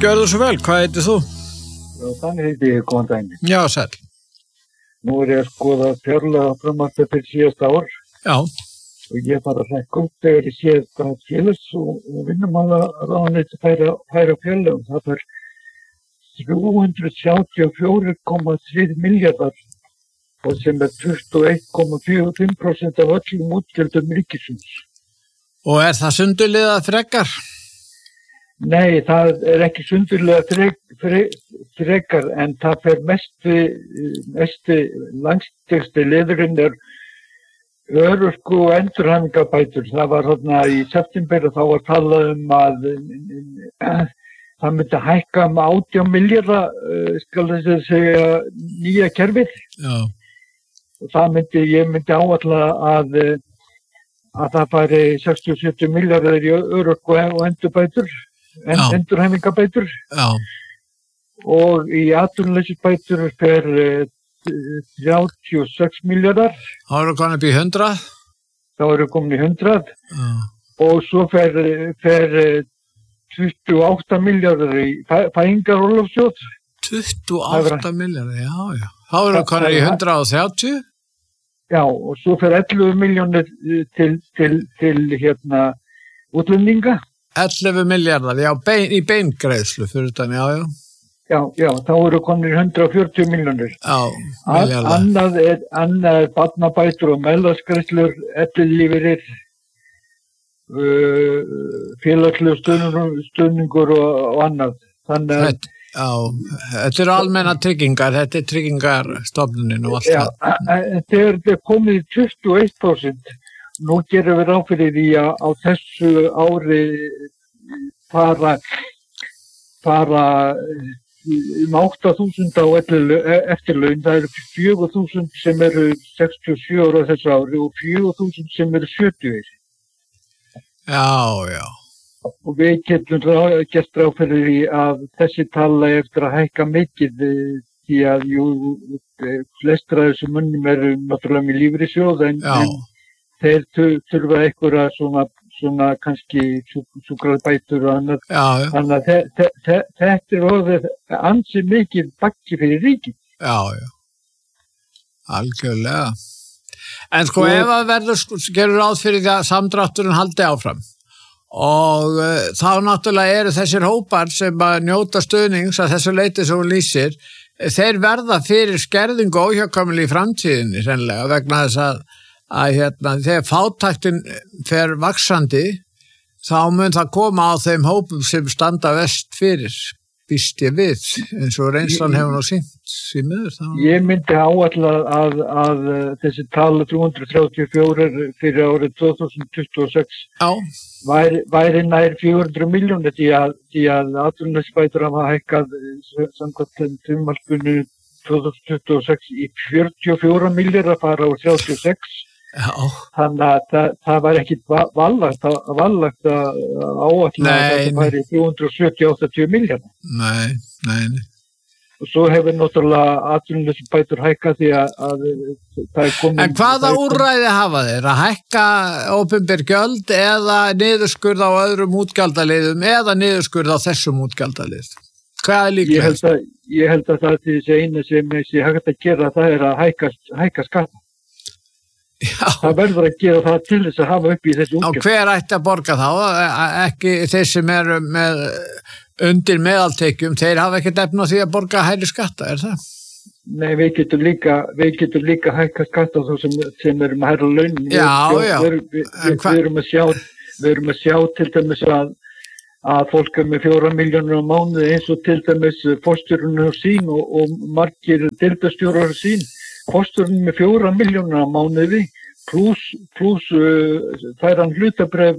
Gjörðu svo vel, hvað heitir þú? Já, þannig heiti ég, góðan daginn. Já, sæll. Nú ég að skoða fjárlega frumvarpið fyrir síðasta ár. Já. Og ég bara hrekk upp þegar ég séð það félags og vinnumálaráðuneytið færa fjárlegum. Það er 334,3 milljarðar og sem 21,45% af öllum útgjöldum ríkisins. Og það sundurliðað frekar? Nei, það ekki sundurliðað frekar en það fer mesti langstigsti liðurinn örorku og endurhæfingarbætur. Það var þarna í september og þá var talað að það myndi hækka 18 milljarða, skal þess að segja, nýja kerfið. Já. Og ég myndi áætla að það færi 60-70 milljarðar í örorku og endurhæfingarbætur. Já. Og í atvinnuleysisbætur fer 36 milljarðar. Þá eru komin upp í 100? Þá eru komin í 100. Já. Og svo fer 28 milljarðar í fæðingarorlofssjóð. 28 milljarðar, já. Þá eru komin í 130? Já, og svo fer 11 milljónir til útlendinga. 11 milljarðar, já, í beingreiðslu fyrir utan, já. Já, þá eru komin 140 milljónir. Já, milljarðar. Annað er barnabætur og meðlagsgreiðslur, ellilífeyrir, félagslegur stuðningur og annað. Þannig að þetta eru almenna tryggingar, þetta er tryggingarstofnunin og allt það. Já, þegar þetta er komið í 21%, nú gerum við ráð fyrir því að á þessu ári fara 8.000 á eftirlaun, það eru 4.000 sem eru 67 ára þessu ári og 4.000 sem eru 70. Já. Og við getum gert ráð fyrir því að þessi tala eftir að hækka mikið því að flestra af þessum mönnum eru náttúrulega með lífeyrissjóð en þeir þurfa einhverja svona kannski sjúkrabætur og annað. Já. Þannig að þetta er orðið ansi mikið bakki fyrir ríkið. Já. Algjörlega. En sko ef að verður, gerur ráð fyrir því að samdrátturinn haldi áfram og þá náttúrulega eru þessir hópar sem að njóta stuðnings að þessu leyti sem hún lýsir, þeir verða fyrir skerðingu óhjákvæmilega í framtíðinni sennilega vegna þess að þegar fátæktin fer vaxandi þá mun það koma á þeim hópum sem standa verst fyrir, býst ég við, eins og reynslan hefur nú sýnt í miður. Ég myndi áætla að þessi tala 334 fyrir árið 2026 væri nær 400 milljónir því að atvinnuleysisbætur hafa hækkað samkvæmt frumvarpinu 2026 í 44 milljarða að fara á 36. Já. Þannig að það var ekkit vallagt að áætla að það væri 370-80 milljarða. Nei. Og svo hefur náttúrulega atvinnuleysisbætur hækkað því að það er komin... En hvaða úrræði hafa þeir? Að hækka opinber gjöld eða niðurskurð á öðrum útgjaldaliðum eða niðurskurð á þessum útgjaldaliðum? Hvað er líklegast? Ég held að það er þessi eina sem þessi hægt að gera, það er að hækka skatta. Já. Það verður að gera það til þess að hafa upp í þessu útgjöld. Og hver ætti að borga þá? Ekki þeir sem eru með undir meðaltekjum, þeir hafa ekkert efni á því að borga hærri skatta, er það? Nei, við getum líka hækka skatta á þú sem eru með hærra laun. Já. Við erum að sjá til dæmis að fólk er með 4 milljónir á mánuði eins og til dæmis forstjórinn á sín og margir deildarstjórar á sín. Forstjórinn með 4 milljónir á mánuði pluss fær hann hlutabréf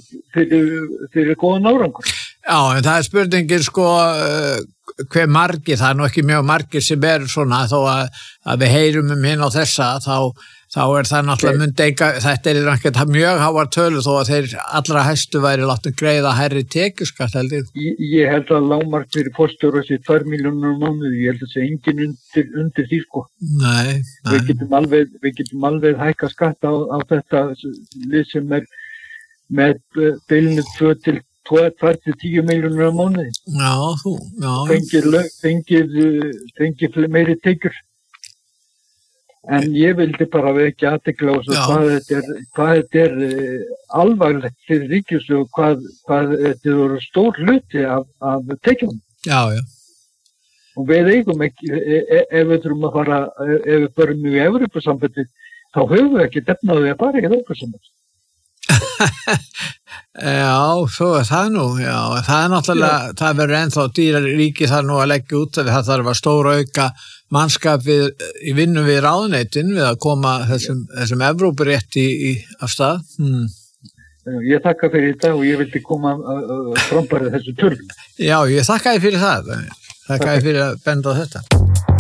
fyrir góðan árangur. Já, en það er spurningin sko hver margir, það er nú ekki mjög margir sem er svona þó að við heyrum hinn á þessa þá er það náttúrulega þetta er ekkert mjög háar tölu þó að þeir allra hæstu væri láttu greiða hærri tekjuskatt held ég. Ég held að lágmark fyrir forstjóra sé 2 milljónir á mánuði, ég held að það sé engin undir því sko. Nei. Við getum alveg hækka skatt á þetta lið sem er með bilinu 2 2-10 milljónir á mánuði. Já, þú, já. Fengið meiri tekjur. En ég vildi bara vekja athygli á hvað þetta er alvarlegt fyrir ríkissjóð, hvað þetta eru stór hluti af tekjum. Já, já. Og við eigum ekki, ef við þurfum að fara, ef við förum í Evrópusambandið, þá höfum við ekki defnaði að fara í Evrópusambandið. Já, svo er það nú, já, það er náttúrulega, það verður ennþá dýrar ríki þar nú að leggja út að það þarf að stóra auka mannskap í vinnu við ráðuneytin við að koma þessum Evrópurétti af stað. Ég þakka fyrir þetta og ég vildi koma frambarið þessu tölum. Já, ég þakka þér fyrir það. Þakka þér fyrir að benda á þetta.